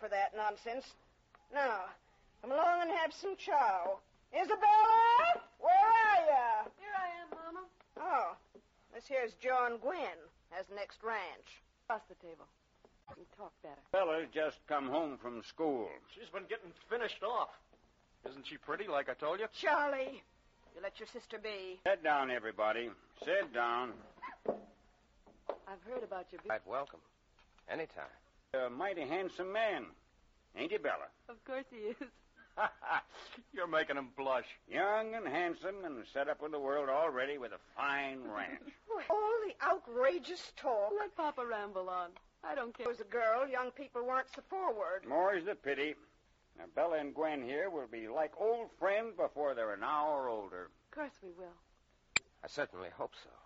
for that nonsense. Now, come along and have some chow. Isabella, where are you? Here I am, Mama. Oh, this here's John Gwynn, has the next ranch. Across the table. You can talk better. Bella's just come home from school. She's been getting finished off. Isn't she pretty, like I told you? Charlie, you let your sister be. Sit down, everybody. Sit down. I've heard about your... Quite welcome. Anytime. A mighty handsome man. Ain't he, Bella? Of course he is. You're making him blush. Young and handsome and set up with the world already with a fine ranch. All the outrageous talk. Let Papa ramble on. I don't care. There was a girl, young people weren't so forward. More's the pity. Now, Bella and Gwen here will be like old friends before they're an hour older. Of course we will. I certainly hope so.